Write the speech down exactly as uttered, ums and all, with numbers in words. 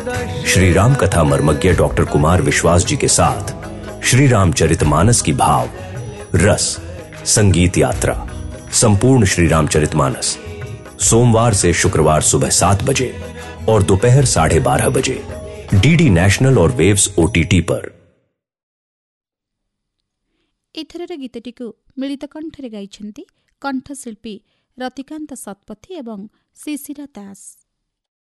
श्री राम कथा मर्मज्ञ डॉक्टर कुमार विश्वास जी के साथ श्री रामचरितमानस की भाव रस संगीत यात्रा संपूर्ण श्री रामचरितमानस सोमवार से शुक्रवार सुबह सात बजे और दोपहर साढ़े बारह बजे डीडी नेशनल और वेव्स ओटीटी पर। एथरर गीतटिकु मिलित कंठरे गाइछन्ति कंठशिल्पी रतिकांत शतपथी एवं शिशिरा दास।